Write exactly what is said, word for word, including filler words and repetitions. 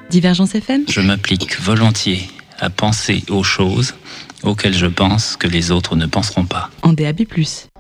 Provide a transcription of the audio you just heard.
Divergence F M. Je m'applique volontiers à penser aux choses auxquelles je pense que les autres ne penseront pas. En D A B plus.